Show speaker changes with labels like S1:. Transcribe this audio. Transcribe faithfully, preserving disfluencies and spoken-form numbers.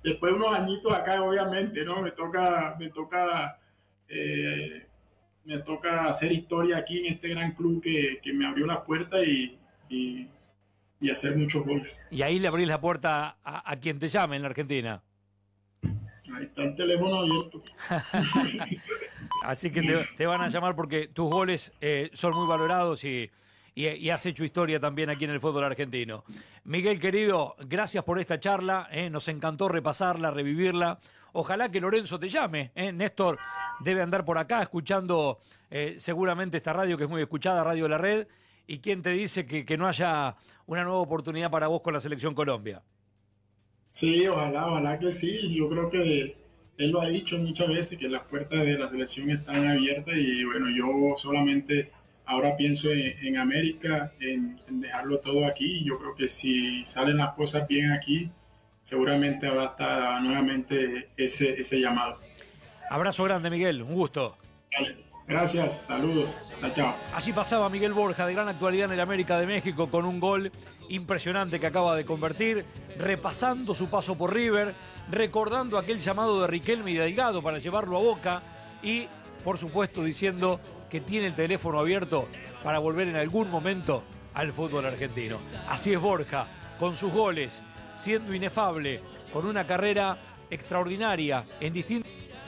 S1: después de unos añitos acá, obviamente, ¿no? Me toca, me toca, eh, me toca hacer historia aquí en este gran club que, que me abrió la puerta y, y, y hacer muchos goles.
S2: Y ahí le abrís la puerta a, a quien te llame en la Argentina.
S1: Ahí está el teléfono abierto.
S2: Así que te, te van a llamar porque tus goles eh, son muy valorados y, y, y has hecho historia también aquí en el fútbol argentino. Miguel, querido, gracias por esta charla. Eh, nos encantó repasarla, revivirla. Ojalá que Lorenzo te llame. Eh. Néstor debe andar por acá escuchando eh, seguramente esta radio que es muy escuchada, Radio La Red. ¿Y quién te dice que, que no haya una nueva oportunidad para vos con la Selección Colombia?
S1: Sí, ojalá, ojalá que sí. Yo creo que él lo ha dicho muchas veces, que las puertas de la selección están abiertas y bueno, yo solamente ahora pienso en, en América, en, en dejarlo todo aquí. Y yo creo que si salen las cosas bien aquí, seguramente va a estar nuevamente ese, ese llamado.
S2: Abrazo grande, Miguel. Un gusto.
S1: Vale. Gracias, saludos. Chao, chao.
S2: Allí pasaba Miguel Borja, de gran actualidad en el América de México, con un gol impresionante que acaba de convertir, repasando su paso por River, recordando aquel llamado de Riquelme y Delgado para llevarlo a Boca y, por supuesto, diciendo que tiene el teléfono abierto para volver en algún momento al fútbol argentino. Así es Borja, con sus goles, siendo inefable, con una carrera extraordinaria en distintos...